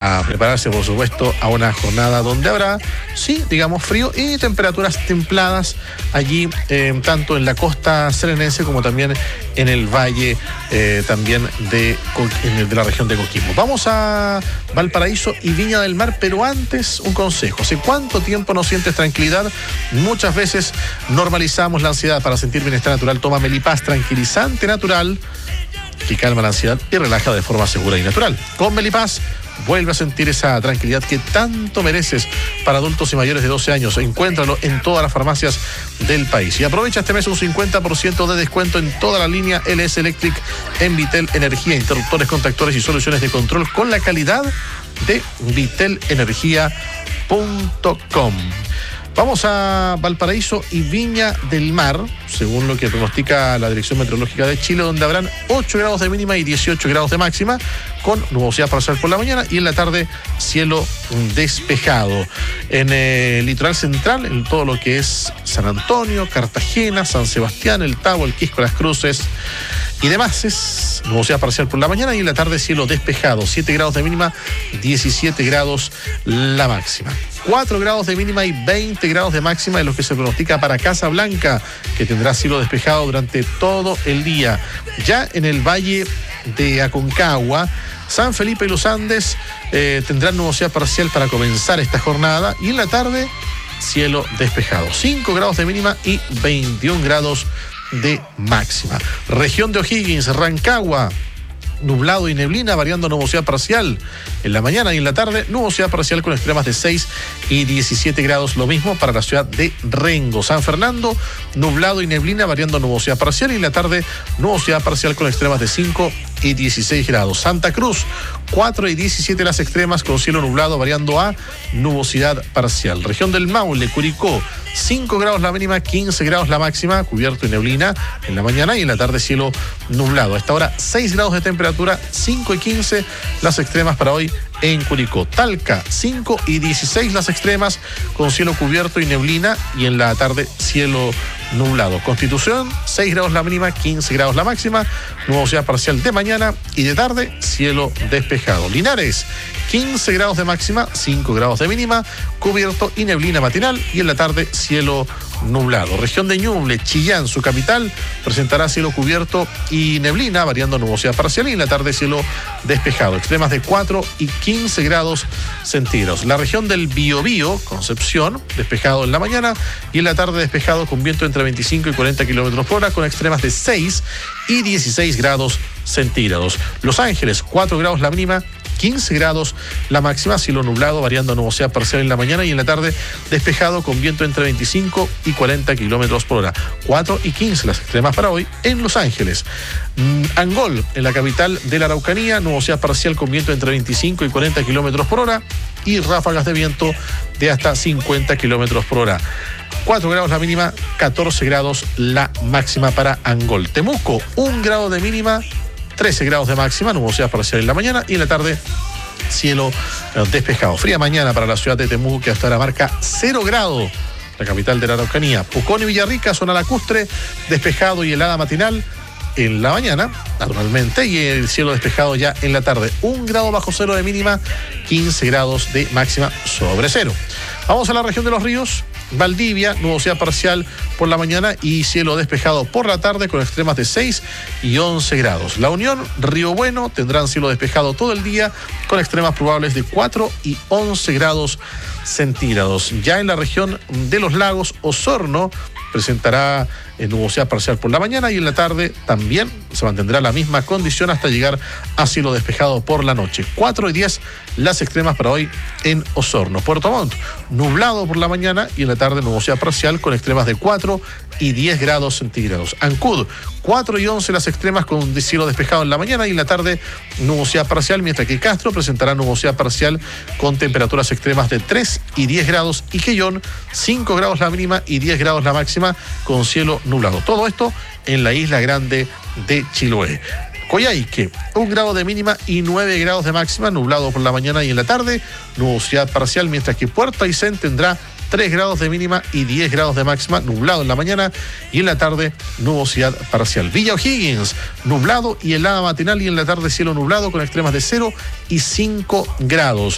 a prepararse, por supuesto, a una jornada donde habrá, sí, digamos, frío y temperaturas templadas allí, tanto en la costa serenense como también en el valle también de la región de Coquimbo. Vamos a Valparaíso y Viña del Mar, pero antes un consejo. ¿Hace cuánto tiempo no sientes tranquilidad? Muchas veces normalizamos la ansiedad. Para sentir bienestar natural, toma Melipaz, tranquilizante natural que calma la ansiedad y relaja de forma segura y natural. Con Melipaz vuelve a sentir esa tranquilidad que tanto mereces. Para adultos y mayores de 12 años. Encuéntralo en todas las farmacias del país. Y aprovecha este mes un 50% de descuento en toda la línea LS Electric en Vitel Energía, interruptores, contactores y soluciones de control con la calidad de vitelenergia.com. Vamos a Valparaíso y Viña del Mar, según lo que pronostica la Dirección Meteorológica de Chile, donde habrán 8 grados de mínima y 18 grados de máxima, con nubosidad parcial por la mañana y en la tarde cielo despejado. En el litoral central, en todo lo que es San Antonio, Cartagena, San Sebastián, El Tabo, El Quisco, Las Cruces y demás, es nubosidad parcial por la mañana y en la tarde cielo despejado. 7 grados de mínima, 17 grados la máxima. 4 grados de mínima y 20 grados de máxima es lo que se pronostica para Casablanca, que tendrá cielo despejado durante todo el día. Ya en el valle de Aconcagua, San Felipe y Los Andes tendrán nubosidad parcial para comenzar esta jornada y en la tarde cielo despejado. 5 grados de mínima y 21 grados de máxima. Región de O'Higgins, Rancagua, nublado y neblina, variando nubosidad parcial en la mañana y en la tarde, nubosidad parcial con extremas de 6 y 17 grados, lo mismo para la ciudad de Rengo. San Fernando, nublado y neblina, variando nubosidad parcial y en la tarde, nubosidad parcial con extremas de 5 y 16 grados. Santa Cruz, 4 y 17 las extremas con cielo nublado, variando a nubosidad parcial. Región del Maule, Curicó, 5 grados la mínima, 15 grados la máxima, cubierto y neblina en la mañana y en la tarde cielo nublado. A esta hora 6 grados de temperatura, 5 y 15 las extremas para hoy en Curicó. Talca, 5 y 16 las extremas con cielo cubierto y neblina y en la tarde cielo nublado. Constitución, 6 grados la mínima, 15 grados la máxima, nubosidad parcial de mañana y de tarde cielo despejado. Linares, 15 grados de máxima, 5 grados de mínima, cubierto y neblina matinal y en la tarde cielo nublado. Región de Ñuble, Chillán, su capital, presentará cielo cubierto y neblina, variando nubosidad parcial y en la tarde cielo despejado. Extremas de 4 y 15 grados centígrados. La región del Biobío, Concepción, despejado en la mañana y en la tarde despejado con viento entre 25 y 40 kilómetros por hora, con extremas de 6 y 16 grados centígrados. Los Ángeles, 4 grados la mínima, 15 grados la máxima, cielo nublado, variando nubosidad parcial en la mañana y en la tarde despejado con viento entre 25 y 40 kilómetros por hora. 4 y 15 las extremas para hoy en Los Ángeles. Angol, en la capital de la Araucanía, nubosidad parcial con viento entre 25 y 40 kilómetros por hora y ráfagas de viento de hasta 50 kilómetros por hora. 4 grados la mínima, 14 grados la máxima para Angol. Temuco, 1 grado de mínima, 13 grados de máxima, nubosidad parcial en la mañana y en la tarde cielo despejado. Fría mañana para la ciudad de Temuco, que hasta ahora marca 0 grados, la capital de la Araucanía. Pucón y Villarrica, zona lacustre, despejado y helada matinal en la mañana, naturalmente, y el cielo despejado ya en la tarde. 1 grado bajo cero de mínima, 15 grados de máxima sobre cero. Vamos a la región de los ríos. Valdivia, nubosidad parcial por la mañana y cielo despejado por la tarde con extremas de 6 y 11 grados. La Unión, Río Bueno, tendrán cielo despejado todo el día con extremas probables de 4 y 11 grados centígrados. Ya en la región de los lagos, Osorno presentará nubosidad parcial por la mañana y en la tarde también se mantendrá la misma condición hasta llegar a cielo despejado por la noche. 4 y 10 las extremas para hoy en Osorno. Puerto Montt, nublado por la mañana y en la tarde nubosidad parcial con extremas de 4 y 10 grados centígrados. Ancud, 4 y 11 las extremas con cielo despejado en la mañana y en la tarde nubosidad parcial, mientras que Castro presentará nubosidad parcial con temperaturas extremas de 3 y 10 grados y Quellón, 5 grados la mínima y 10 grados la máxima con cielo nublado. Todo esto en la isla grande de Chiloé. Coyhaique, 1 grado de mínima y 9 grados de máxima, nublado por la mañana y en la tarde, nubosidad parcial, mientras que Puerto Aysén tendrá 3 grados de mínima y 10 grados de máxima, nublado en la mañana y en la tarde nubosidad parcial. Villa O'Higgins, nublado y helada matinal y en la tarde cielo nublado con extremas de 0 y 5 grados.